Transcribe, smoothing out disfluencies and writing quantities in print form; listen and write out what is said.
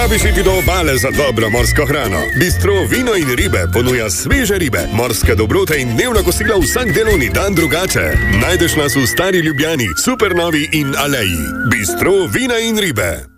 rabiš iti do obale za dobro morsko hrano. Bistro Vino in ribe ponuja sveže ribe, morske dobrote in dnevna kosila vsak delovni dan drugače. Najdeš nas v Stari Ljubljani, Supernovi in Aleji. Bistro Vina in ribe.